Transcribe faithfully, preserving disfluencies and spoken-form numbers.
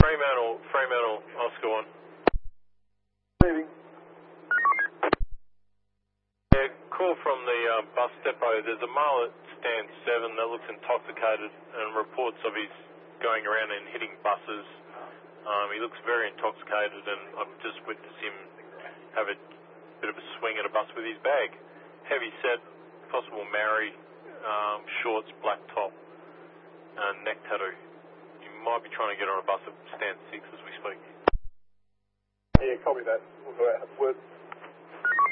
Fremantle, Fremantle, Oscar one. Leaving. Yeah, call from the uh, bus depot. There's a male at stand seven that looks intoxicated and reports of his going around and hitting buses. Um, he looks very intoxicated, and I've just witnessed him have a bit of a swing at a bus with his bag. Heavy set, possible Maori, um, shorts, black top, and neck tattoo. You might be trying to get on a bus at stand six as we speak. Yeah, copy that. We'll go out. Word.